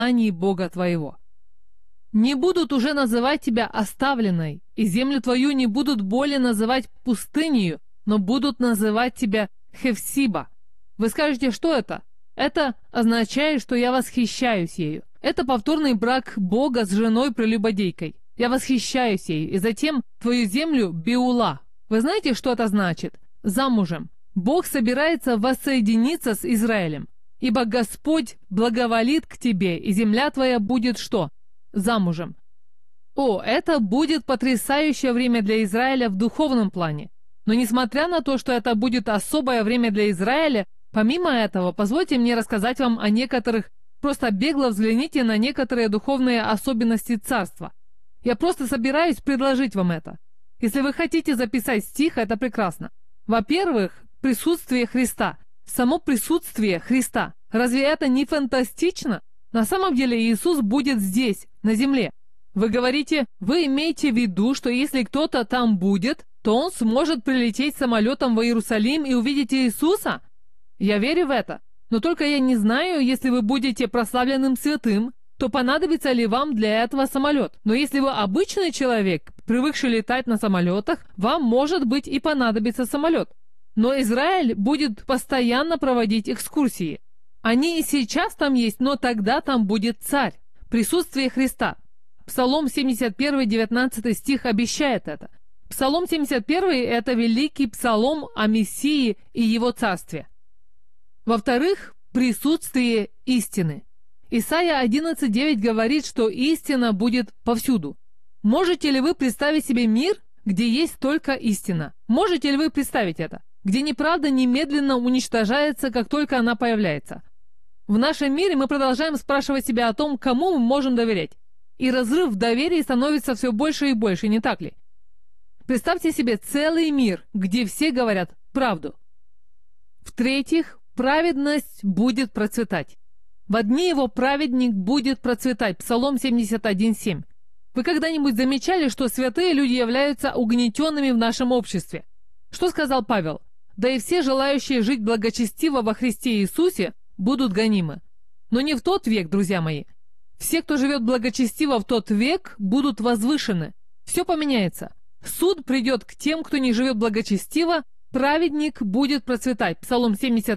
знании Бога твоего. Не будут уже называть тебя оставленной, и землю твою не будут более называть пустынею, но будут называть тебя Хефсиба. Вы скажете, что это? Это означает, что я восхищаюсь ею. Это повторный брак Бога с женой-прелюбодейкой. Я восхищаюсь ею, и затем твою землю Беула. Вы знаете, что это значит? Замужем. Бог собирается воссоединиться с Израилем. Ибо Господь благоволит к тебе, и земля твоя будет что? Замужем. О, это будет потрясающее время для Израиля в духовном плане. Но несмотря на то, что это будет особое время для Израиля, помимо этого, позвольте мне рассказать вам о некоторых, просто бегло взгляните на некоторые духовные особенности царства. Я просто собираюсь предложить вам это. Если вы хотите записать стих, это прекрасно. Во-первых, присутствие Христа. Само присутствие Христа. Разве это не фантастично? На самом деле Иисус будет здесь, на земле. Вы говорите, вы имеете в виду, что если кто-то там будет, то он сможет прилететь самолетом в Иерусалим и увидеть Иисуса? Я верю в это. Но только я не знаю, если вы будете прославленным святым, то понадобится ли вам для этого самолет. Но если вы обычный человек, привыкший летать на самолетах, вам, может быть, и понадобится самолет. Но Израиль будет постоянно проводить экскурсии. Они и сейчас там есть, но тогда там будет царь, присутствие Христа. Псалом 71, 19 стих обещает это. Псалом 71 – это великий псалом о Мессии и его царстве. Во-вторых, присутствие истины. Исайя 11:9 говорит, что истина будет повсюду. Можете ли вы представить себе мир, где есть только истина? Можете ли вы представить это? Где неправда немедленно уничтожается, как только она появляется? В нашем мире мы продолжаем спрашивать себя о том, кому мы можем доверять. И разрыв в доверии становится все больше и больше, не так ли? Представьте себе целый мир, где все говорят правду. В-третьих, праведность будет процветать. В дни его праведник будет процветать. Псалом 71:7. Вы когда-нибудь замечали, что святые люди являются угнетенными в нашем обществе? Что сказал Павел? Да и все желающие жить благочестиво во Христе Иисусе будут гонимы. Но не в тот век, друзья мои. Все, кто живет благочестиво в тот век, будут возвышены. Все поменяется. Суд придет к тем, кто не живет благочестиво, праведник будет процветать. Псалом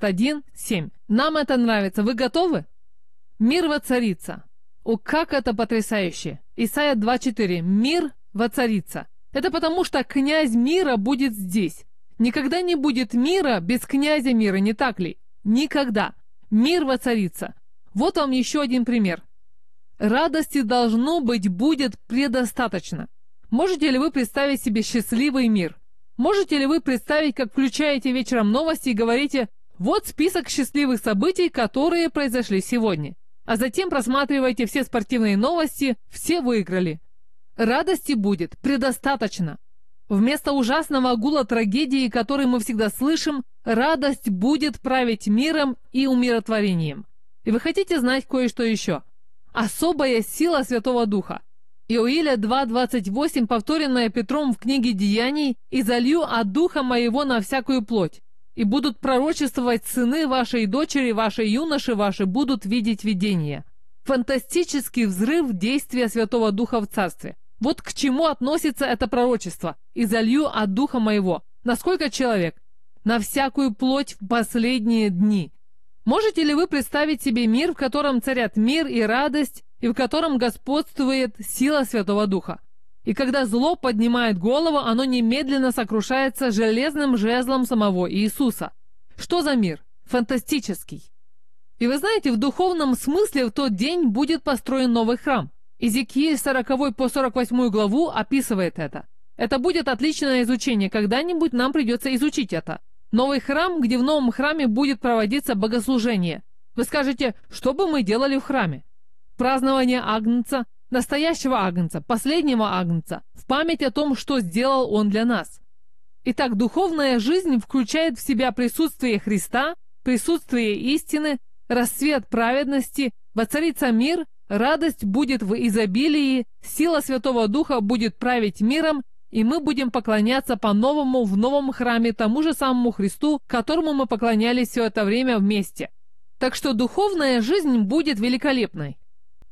71:7. Нам это нравится. Вы готовы? Мир воцарится. О, как это потрясающе! Исайя 2:4. Мир воцарится. Это потому, что князь мира будет здесь. Никогда не будет мира без князя мира, не так ли? Никогда. Мир воцарится. Вот вам еще один пример. Радости должно быть будет предостаточно. Можете ли вы представить себе счастливый мир? Можете ли вы представить, как включаете вечером новости и говорите: вот список счастливых событий, которые произошли сегодня. А затем просматриваете все спортивные новости, все выиграли. Радости будет предостаточно. Вместо ужасного гула трагедии, который мы всегда слышим, радость будет править миром и умиротворением. И вы хотите знать кое-что еще? Особая сила Святого Духа. Иоиля 2:28, повторенная Петром в книге Деяний: «И залью от Духа моего на всякую плоть, и будут пророчествовать сыны ваши и дочери ваши, юноши ваши будут видеть видения». Фантастический взрыв действия Святого Духа в Царстве. Вот к чему относится это пророчество: «И залью от Духа моего». На сколько человек? На всякую плоть в последние дни. Можете ли вы представить себе мир, в котором царят мир и радость, и в котором господствует сила Святого Духа? И когда зло поднимает голову, оно немедленно сокрушается железным жезлом самого Иисуса. Что за мир? Фантастический. И вы знаете, в духовном смысле в тот день будет построен новый храм. Иезекииль 40 по 48 главу описывает это. Это будет отличное изучение, когда-нибудь нам придется изучить это. Новый храм, где в новом храме будет проводиться богослужение. Вы скажете, что бы мы делали в храме? Празднование Агнца, настоящего Агнца, последнего Агнца, в память о том, что сделал Он для нас. Итак, духовная жизнь включает в себя присутствие Христа, присутствие истины, расцвет праведности, воцарится мир, радость будет в изобилии, сила Святого Духа будет править миром, и мы будем поклоняться по-новому в новом храме тому же самому Христу, которому мы поклонялись все это время вместе. Так что духовная жизнь будет великолепной.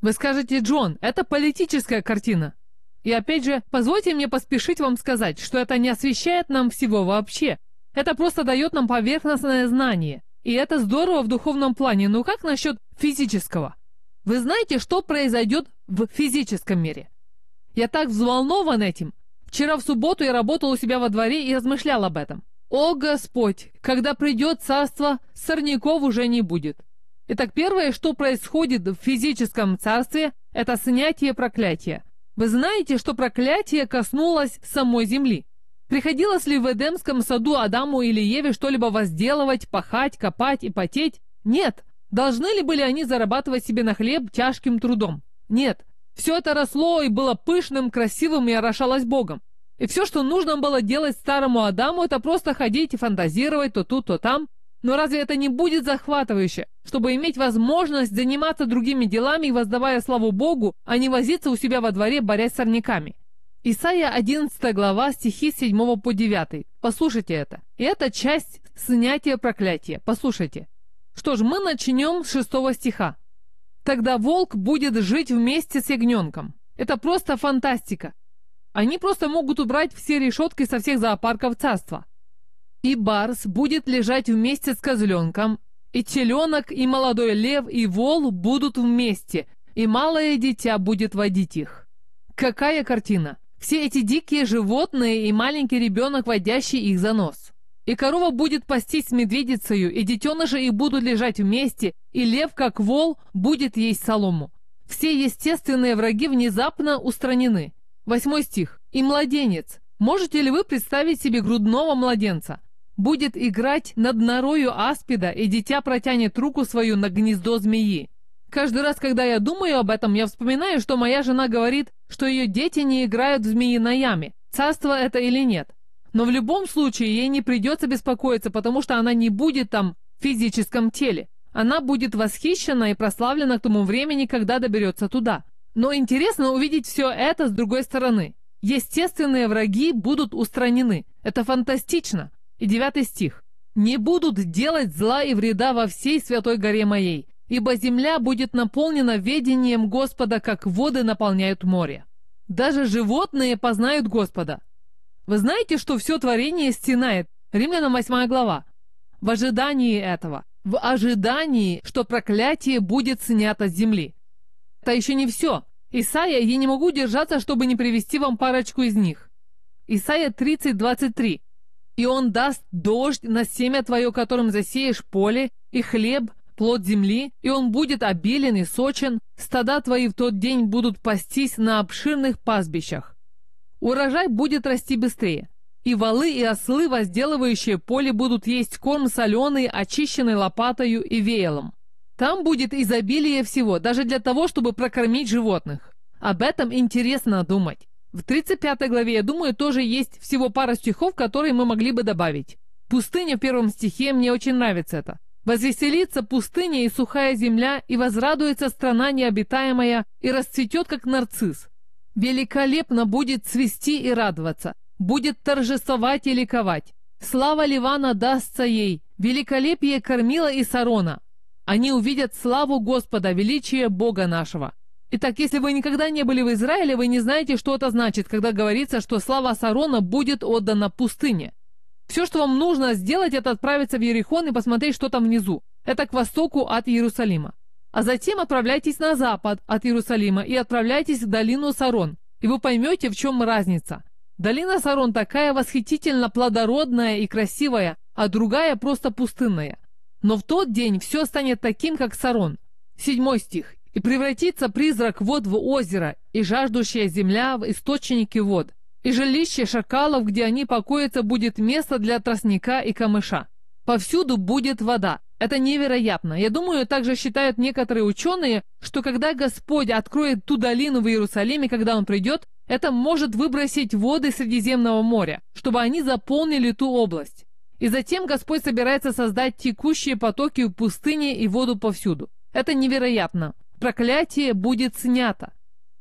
Вы скажете: Джон, это политическая картина. И опять же, позвольте мне поспешить вам сказать, что это не освещает нам всего вообще. Это просто дает нам поверхностное знание. И это здорово в духовном плане, но как насчет физического? Вы знаете, что произойдет в физическом мире? Я так взволнован этим. Вчера в субботу я работал у себя во дворе и размышлял об этом. О Господь, когда придет царство, сорняков уже не будет. Итак, первое, что происходит в физическом царстве, это снятие проклятия. Вы знаете, что проклятие коснулось самой земли? Приходилось ли в Эдемском саду Адаму или Еве что-либо возделывать, пахать, копать и потеть? Нет. Должны ли были они зарабатывать себе на хлеб тяжким трудом? Нет. Все это росло и было пышным, красивым и орошалось Богом. И все, что нужно было делать старому Адаму, это просто ходить и фантазировать то тут, то там. Но разве это не будет захватывающе, чтобы иметь возможность заниматься другими делами и воздавая славу Богу, а не возиться у себя во дворе, борясь с сорняками? Исайя 11 глава, стихи с 7 по 9. Послушайте это. И это часть снятия проклятия. Послушайте. Что ж, мы начнем с 6 стиха. «Тогда волк будет жить вместе с ягненком». Это просто фантастика. Они просто могут убрать все решетки со всех зоопарков царства. «И барс будет лежать вместе с козленком, и теленок, и молодой лев, и вол будут вместе, и малое дитя будет водить их». Какая картина! Все эти дикие животные и маленький ребенок, водящий их за нос. И корова будет пастись с медведицею, и детеныши их будут лежать вместе, и лев, как вол, будет есть солому. Все естественные враги внезапно устранены. 8 стих. «И младенец». Можете ли вы представить себе грудного младенца? Будет играть над норою аспида, и дитя протянет руку свою на гнездо змеи. Каждый раз, когда я думаю об этом, я вспоминаю, что моя жена говорит, что ее дети не играют в змеиной яме. Царство это или нет. Но в любом случае ей не придется беспокоиться, потому что она не будет там в физическом теле. Она будет восхищена и прославлена к тому времени, когда доберется туда. Но интересно увидеть все это с другой стороны. Естественные враги будут устранены. Это фантастично. И 9 стих. «Не будут делать зла и вреда во всей святой горе моей, ибо земля будет наполнена ведением Господа, как воды наполняют море». Даже животные познают Господа. Вы знаете, что все творение стенает? Римлянам 8 глава. В ожидании этого. В ожидании, что проклятие будет снято с земли. Это еще не все. Исайя, я не могу держаться, чтобы не привести вам парочку из них. Исайя 30:23. «И он даст дождь на семя твое, которым засеешь поле, и хлеб, плод земли, и он будет обилен и сочен, стада твои в тот день будут пастись на обширных пастбищах. Урожай будет расти быстрее, и волы и ослы, возделывающие поле, будут есть корм соленый, очищенный лопатою и веялом. Там будет изобилие всего, даже для того, чтобы прокормить животных. Об этом интересно думать. В 35 главе, я думаю, тоже есть всего пара стихов, которые мы могли бы добавить. Пустыня в 1 стихе, мне очень нравится это. «Возвеселится пустыня и сухая земля, и возрадуется страна необитаемая, и расцветет, как нарцисс. Великолепно будет цвести и радоваться, будет торжествовать и ликовать. Слава Ливана дастся ей, великолепие Кормила и Сарона. Они увидят славу Господа, величие Бога нашего». Итак, если вы никогда не были в Израиле, вы не знаете, что это значит, когда говорится, что слава Сарона будет отдана пустыне. Все, что вам нужно сделать, это отправиться в Иерихон и посмотреть, что там внизу. Это к востоку от Иерусалима. А затем отправляйтесь на запад от Иерусалима и отправляйтесь в долину Сарон. И вы поймете, в чем разница. Долина Сарон такая восхитительно плодородная и красивая, а другая просто пустынная. Но в тот день все станет таким, как Сарон. 7 стих. «И превратится призрак вод в озеро, и жаждущая земля в источники вод. И жилище шакалов, где они покоятся, будет место для тростника и камыша. Повсюду будет вода». Это невероятно. Я думаю, также считают некоторые ученые, что когда Господь откроет ту долину в Иерусалиме, когда Он придет, это может выбросить воды Средиземного моря, чтобы они заполнили ту область. И затем Господь собирается создать текущие потоки в пустыне и воду повсюду. Это невероятно. Проклятие будет снято.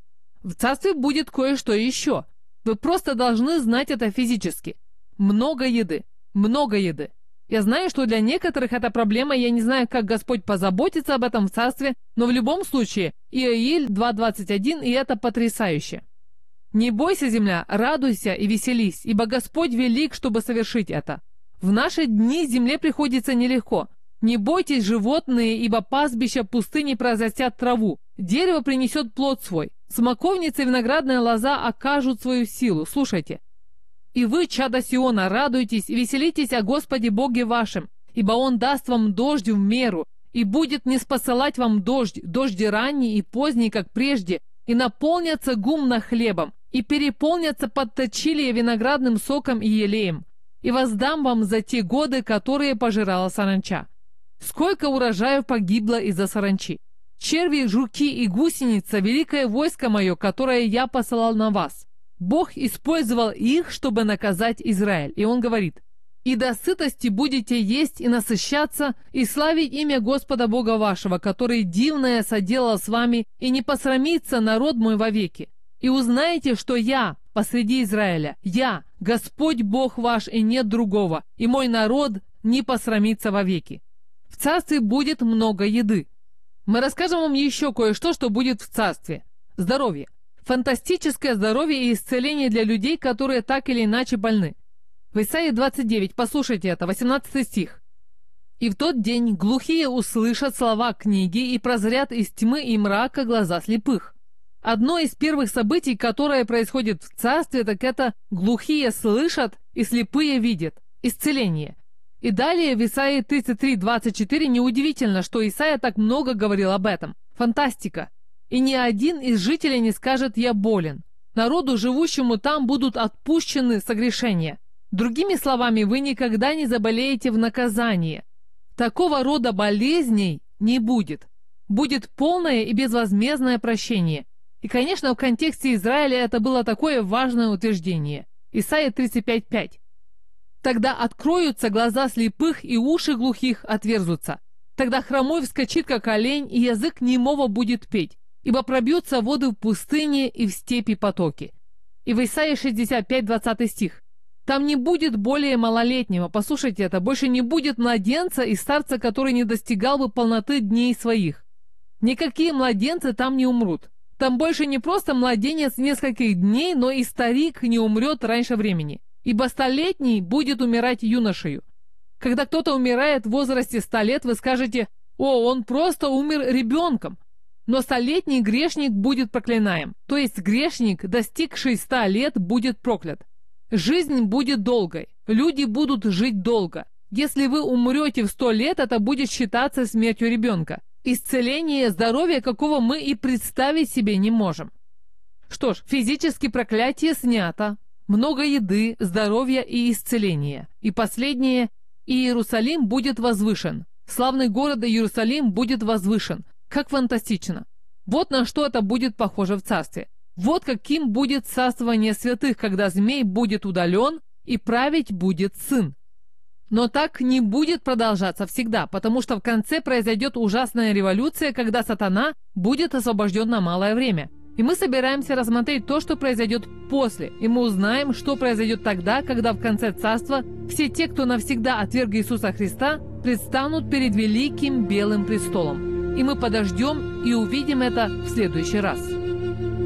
В царстве будет кое-что еще. Вы просто должны знать это физически. Много еды. Много еды. Я знаю, что для некоторых это проблема, я не знаю, как Господь позаботится об этом в царстве, но в любом случае, Иоиль 2:21, и это потрясающе. «Не бойся, земля, радуйся и веселись, ибо Господь велик, чтобы совершить это. В наши дни земле приходится нелегко. Не бойтесь, животные, ибо пастбища пустыни произрастят траву, дерево принесет плод свой, смоковница и виноградная лоза окажут свою силу». Слушайте. «И вы, чада Сиона, радуйтесь и веселитесь о Господе Боге вашем, ибо Он даст вам дождь в меру, и будет не спосылать вам дожди ранний и поздний, как прежде, и наполнятся гумно хлебом, и переполнятся подточилие виноградным соком и елеем, и воздам вам за те годы, которые пожирала саранча. Сколько урожаев погибло из-за саранчи! Черви, жуки и гусеница — великое войско мое, которое я посылал на вас. Бог использовал их, чтобы наказать Израиль. И Он говорит: «И до сытости будете есть и насыщаться, и славить имя Господа Бога вашего, который дивное соделал с вами, и не посрамится народ мой вовеки. И узнаете, что я посреди Израиля, я, Господь Бог ваш, и нет другого, и мой народ не посрамится вовеки». В царстве будет много еды. Мы расскажем вам еще кое-что, что будет в царстве. Здоровье. Фантастическое здоровье и исцеление для людей, которые так или иначе больны. В Исаии 29, послушайте это, 18 стих. «И в тот день глухие услышат слова книги и прозрят из тьмы и мрака глаза слепых». Одно из первых событий, которое происходит в царстве, так это глухие слышат и слепые видят. Исцеление. И далее в Исаии 33:24 неудивительно, что Исаия так много говорил об этом. Фантастика. «И ни один из жителей не скажет: я болен. Народу, живущему там, будут отпущены согрешения». Другими словами, вы никогда не заболеете в наказание. Такого рода болезней не будет. Будет полное и безвозмездное прощение. И, конечно, в контексте Израиля это было такое важное утверждение. Исайя 35:5. «Тогда откроются глаза слепых, и уши глухих отверзутся. Тогда хромой вскочит, как олень, и язык немого будет петь, ибо пробьются воды в пустыне и в степи потоки». И в Исаии 65:20 стих. «Там не будет более малолетнего». Послушайте это. «Больше не будет младенца и старца, который не достигал бы полноты дней своих». Никакие младенцы там не умрут. Там больше не просто младенец нескольких дней, но и старик не умрет раньше времени. Ибо столетний будет умирать юношею. Когда кто-то умирает в возрасте 100 лет, вы скажете: «О, он просто умер ребенком». Но столетний грешник будет проклинаем. То есть грешник, достигший 100 лет, будет проклят. Жизнь будет долгой. Люди будут жить долго. Если вы умрете в 100 лет, это будет считаться смертью ребенка. Исцеление, здоровье, какого мы и представить себе не можем. Что ж, физически проклятие снято. Много еды, здоровья и исцеления. И последнее: Иерусалим будет возвышен. Славный город Иерусалим будет возвышен. Как фантастично! Вот на что это будет похоже в царстве. Вот каким будет царствование святых, когда змей будет удален и править будет сын. Но так не будет продолжаться всегда, потому что в конце произойдет ужасная революция, когда сатана будет освобожден на малое время. И мы собираемся рассмотреть то, что произойдет после, и мы узнаем, что произойдет тогда, когда в конце царства все те, кто навсегда отверг Иисуса Христа, предстанут перед великим белым престолом. И мы подождем и увидим это в следующий раз.